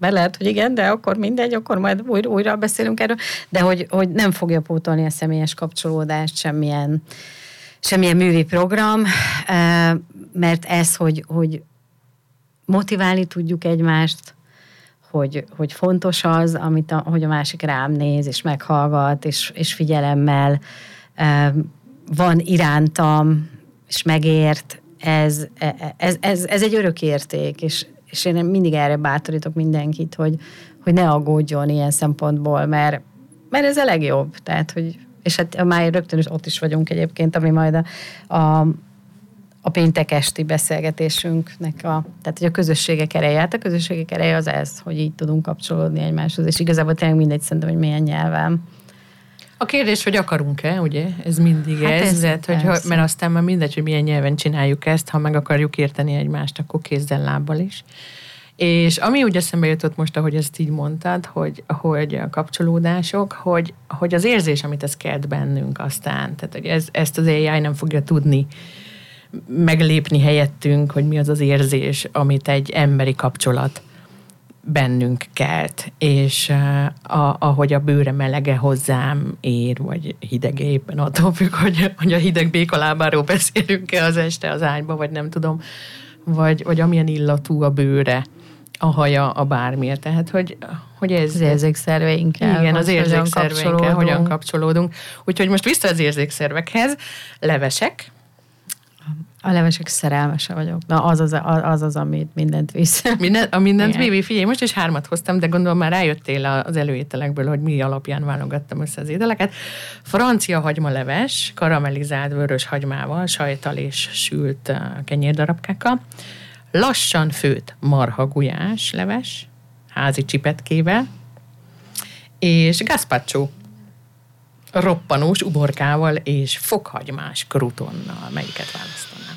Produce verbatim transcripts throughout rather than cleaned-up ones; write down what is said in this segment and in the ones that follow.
mert lehet, hogy igen, de akkor mindegy, akkor majd újra, újra beszélünk erről, de hogy, hogy nem fogja pótolni a személyes kapcsolódást semmilyen, semmilyen művi program, mert ez, hogy, hogy motiválni tudjuk egymást, hogy, hogy fontos az, amit a, hogy a másik rám néz, és meghallgat, és, és figyelemmel van irántam, és megért, ez, ez, ez, ez egy örök érték, és, és én mindig erre bátorítok mindenkit, hogy, hogy ne aggódjon ilyen szempontból, mert, mert ez a legjobb. Tehát, hogy, és hát már rögtön is ott is vagyunk egyébként, ami majd a, a, a péntek esti beszélgetésünknek a, tehát, hogy a közösségek ereje. Hát a közösségek ereje az ez, hogy így tudunk kapcsolódni egymáshoz, és igazából tényleg mindegy szerintem, hogy milyen nyelven. A kérdés, hogy akarunk-e, ugye? Ez mindig hát ez, ez tehát, hogy, mert aztán már mindegy, hogy milyen nyelven csináljuk ezt, ha meg akarjuk érteni egymást, akkor kézzel, lábbal is. És ami úgy eszembe jutott most, ahogy ezt így mondtad, hogy, hogy a kapcsolódások, hogy, hogy az érzés, amit ez kelt bennünk aztán, tehát hogy ez, ezt az á i nem fogja tudni meglépni helyettünk, hogy mi az az érzés, amit egy emberi kapcsolat bennünk kelt, és a, ahogy a bőre melege hozzám ér, vagy hidege éppen attól függ, hogy, hogy a hideg békalábáról beszélünk-e az este az ágyba, vagy nem tudom, vagy, vagy amilyen illatú a bőre, a haja, a bármiért. Tehát, hogy, hogy ez... Az érzékszerveinkkel. Igen, az érzékszerveinkkel hogyan kapcsolódunk. Úgyhogy most vissza az érzékszervekhez. Levesek. A levesek szerelmese vagyok. Na, az az, az, az amit mindent visz. Minden, a mindent Bibi, figyelj, most is hármat hoztam, de gondolom már rájöttél az előételekből, hogy mi alapján válogattam össze az ételeket. Francia hagymaleves, karamellizált vörös hagymával, sajttal és sült kenyérdarabkákkal. Lassan főtt marhagulyás leves, házi csipetkével, és gazpacho, roppanós uborkával és fokhagymás krutonnal. Melyiket választanám?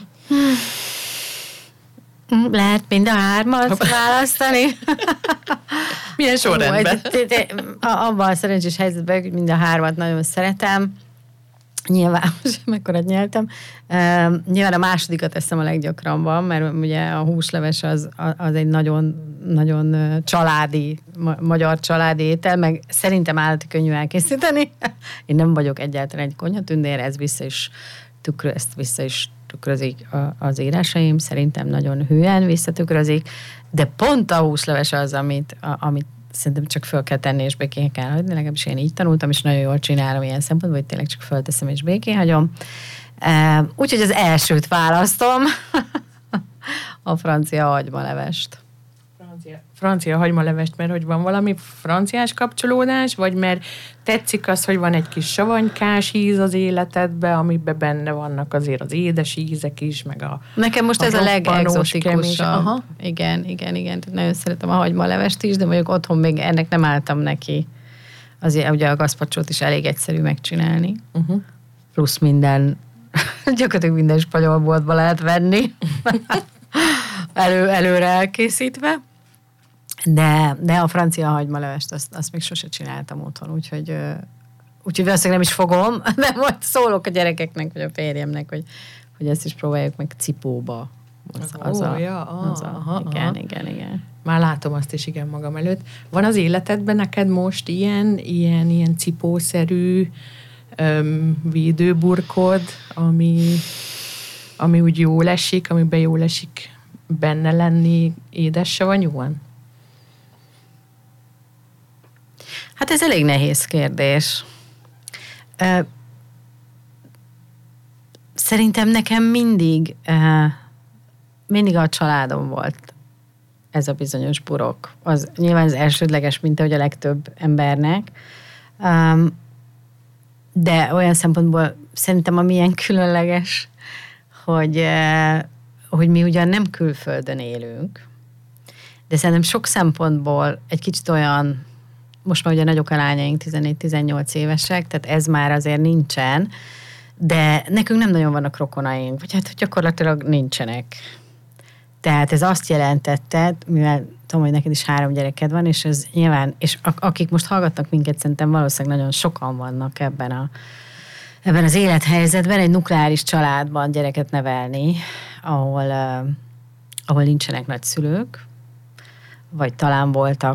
Lehet mind a hármat választani. Milyen sorrendben? Abban a szerencsés helyzetben, hogy mind a hármat nagyon szeretem. Nyilván, mekkorát nyeltem. Uh, nyilván a másodikat eszem a leggyakrabban, mert ugye a húsleves az, az egy nagyon, nagyon családi, ma, magyar családi étel, meg szerintem állati könnyű elkészíteni. Én nem vagyok egyáltalán egy konyhatündér, ez vissza is tükrö, ezt vissza is tükrözik az írásaim, szerintem nagyon hülyen visszatükrözik, de pont a húsleves az, amit, amit szerintem csak föl kell tenni, és békén kell hagyni. Legalábbis én így tanultam, és nagyon jól csinálom ilyen szempontból, hogy tényleg csak fölteszem, és békén hagyom. Úgyhogy az elsőt választom, a francia hagymalevest. Francia, francia hagymalevest, mert hogy van valami franciás kapcsolódás, vagy mert tetszik az, hogy van egy kis savanykás íz az életedben, amiben benne vannak azért az édes ízek is, meg a Nekem most ez a legexotikusabb. Aha. Igen, igen, igen. Nagyon szeretem a hagymalevest is, de mondjuk otthon még ennek nem álltam neki. Azért ugye a gazpacsót is elég egyszerű megcsinálni. Uh-huh. Plusz minden, gyakorlatilag minden spanyol boltba lehet venni. Elő, előre elkészítve. De, de a francia hagymalevest, azt, azt még sose csináltam otthon, úgyhogy, úgyhogy valószínűleg nem is fogom, de majd szólok a gyerekeknek, vagy a férjemnek, hogy, hogy ezt is próbáljuk meg cipóba. Az, az oh, a, ja, az a, aha, igen, aha. igen, igen. Már látom azt is, igen, magam előtt. Van az életedben neked most ilyen, ilyen, ilyen cipószerű öm, védőburkod, ami, ami úgy jól esik, amiben jól esik benne lenni édessavanyúan? Hát ez elég nehéz kérdés. Szerintem nekem mindig, mindig a családom volt ez a bizonyos burok. Az nyilván az elsődleges, mint ahogy a legtöbb embernek. De olyan szempontból szerintem amilyen különleges, hogy, hogy mi ugyan nem külföldön élünk, de szerintem sok szempontból egy kicsit olyan, most már ugye nagyok a lányaink, tizennégy-tizennyolc évesek, tehát ez már azért nincsen, de nekünk nem nagyon vannak rokonaink, vagy hát gyakorlatilag nincsenek. Tehát ez azt jelentette, mivel tudom, hogy neked is három gyereked van, és ez nyilván, és akik most hallgatnak minket, szerintem valószínűleg nagyon sokan vannak ebben a ebben az élethelyzetben, egy nukleáris családban gyereket nevelni, ahol, uh, ahol nincsenek nagyszülők, vagy talán voltak